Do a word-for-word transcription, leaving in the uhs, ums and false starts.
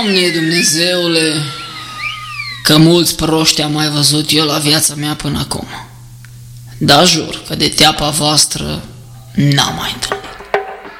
Doamne Dumnezeule, că mulți proști am mai văzut eu la viața mea până acum. Dar jur că de teapa voastră n-am mai întâlnit.